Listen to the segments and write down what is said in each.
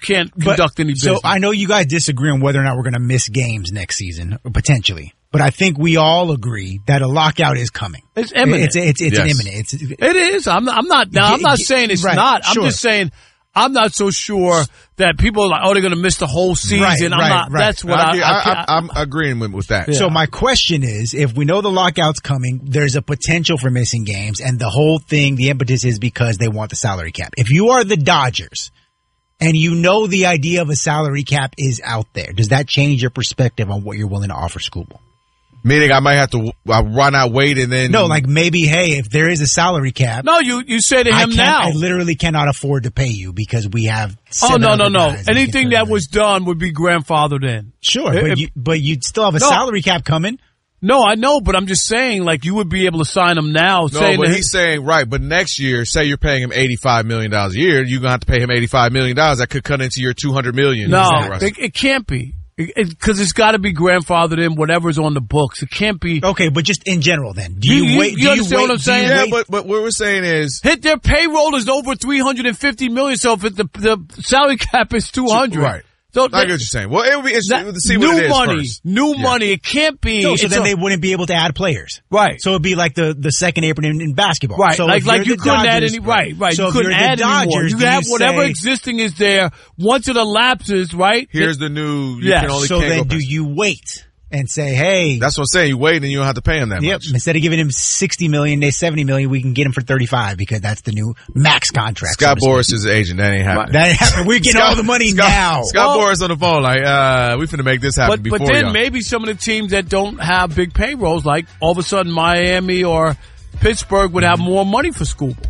can't conduct any business. So I know you guys disagree on whether or not we're going to miss games next season, potentially. But I think we all agree that a lockout is coming. It's imminent. It's Yes. imminent. It is. I'm not saying it's right, not. sure. I'm just saying I'm not so sure that people are like, oh, they're going to miss the whole season. Right. That's what I'm agreeing with that. So my question is, if we know the lockout's coming, there's a potential for missing games, and the whole thing, the impetus is because they want the salary cap. If you are the Dodgers and you know the idea of a salary cap is out there, does that change your perspective on what you're willing to offer Skubal? Meaning I might have to run out, wait, and then... No, like maybe, hey, if there is a salary cap... No, you say to him now. I literally cannot afford to pay you because we have... No. guys Anything that was done would be grandfathered in. Sure, but you'd still have a salary cap coming. No, I know, but I'm just saying, like, you would be able to sign him now. No, but he's saying, right, but next year, say you're paying him $85 million a year, you're going to have to pay him $85 million. That could cut into your $200 million. No, it can't be. Because it's got to be grandfathered in, whatever's on the books. It can't be. Okay, but just in general then. Do you wait? You understand what I'm saying? Yeah, but what we're saying is... Their payroll is over $350 million, so if the salary cap is $200. Right. So I get what you're saying. Well, it would be interesting to see what it is first. New money. It can't be. No, so then they wouldn't be able to add players. Right. So it'd be like the second apron in basketball. Right. So like you couldn't add any. Right. So you couldn't add any more. You have whatever existing is there. Once it elapses, right? Here's the new. So then do you wait and say, hey, that's what I'm saying. You wait and you don't have to pay him that much. Instead of giving him $60 million, $70 million, we can get him for $35 because that's the new max contract. Scott Boras is the agent. That ain't happening. We're getting all the money now. Scott Boras on the phone like, we finna make this happen before But then y'all. maybe some of the teams that don't have big payrolls, like all of a sudden Miami or Pittsburgh would have more money for Skubal.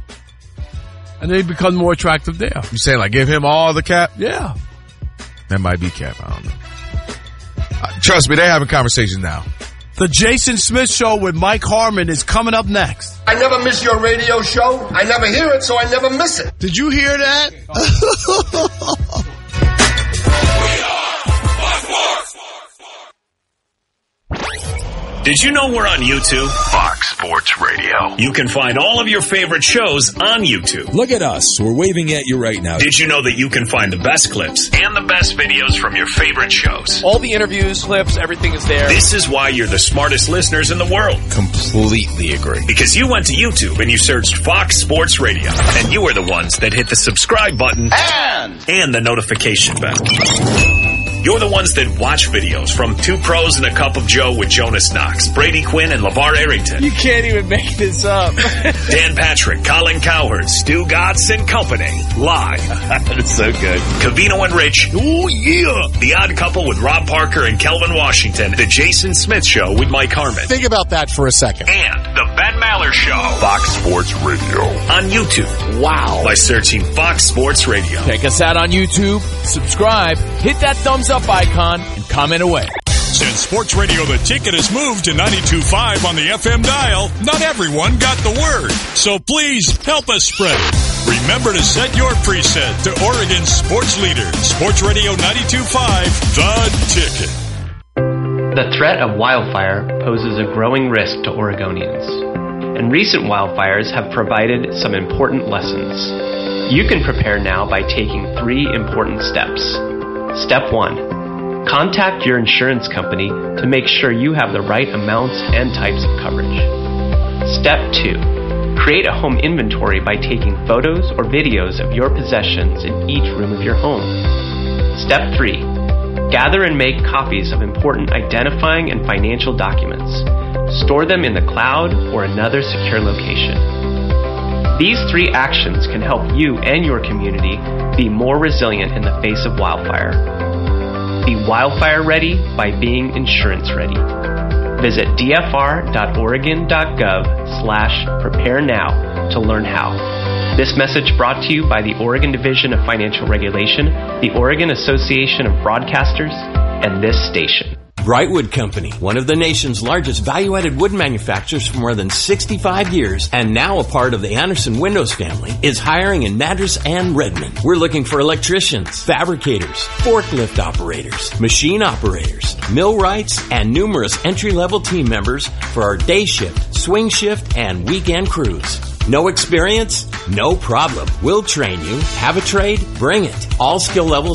And they become more attractive there. You saying like give him all the cap? Yeah. That might be cap. I don't know. Trust me, they're having conversations now. The Jason Smith Show with Mike Harmon is coming up next. I never miss your radio show. I never hear it, so I never miss it. Did you hear that? Did you know we're on YouTube? Fox Sports Radio. You can find all of your favorite shows on YouTube. Look at us. We're waving at you right now. Did you know that you can find the best clips and the best videos from your favorite shows? All the interviews, clips, everything is there. This is why you're the smartest listeners in the world. Completely agree. Because you went to YouTube and you searched Fox Sports Radio. And you are the ones that hit the subscribe button and the notification bell. You're the ones that watch videos from Two Pros and a Cup of Joe with Jonas Knox, Brady Quinn, and LeVar Arrington. You can't even make this up. Dan Patrick, Colin Cowherd, Stu Gatz and Company. Live. That's so good. Covino and Rich. Oh, yeah. The Odd Couple with Rob Parker and Kelvin Washington. The Jason Smith Show with Mike Harmon. Think about that for a second. And the Ben Maller Show. Fox Sports Radio. On YouTube. Wow. By searching Fox Sports Radio. Check us out on YouTube. Subscribe. Hit that thumbs up icon and comment away. Since Sports Radio The Ticket has moved to 92.5 on the FM dial, not everyone got the word. So please help us spread it. Remember to set your preset to Oregon's sports leader, Sports Radio 92.5, The Ticket. The threat of wildfire poses a growing risk to Oregonians, and recent wildfires have provided some important lessons. You can prepare now by taking 3 important steps. Step 1. Contact your insurance company to make sure you have the right amounts and types of coverage. Step 2. Create a home inventory by taking photos or videos of your possessions in each room of your home. Step 3. Gather and make copies of important identifying and financial documents. Store them in the cloud or another secure location. These 3 actions can help you and your community be more resilient in the face of wildfire. Be wildfire ready by being insurance ready. Visit dfr.oregon.gov/prepare now to learn how. This message brought to you by the Oregon Division of Financial Regulation, the Oregon Association of Broadcasters, and this station. Brightwood Company, one of the nation's largest value-added wood manufacturers for more than 65 years and now a part of the Anderson Windows family, is hiring in Madras and Redmond. We're looking for electricians, fabricators, forklift operators, machine operators, millwrights, and numerous entry-level team members for our day shift, swing shift, and weekend crews. No experience? No problem. We'll train you. Have a trade? Bring it. All skill levels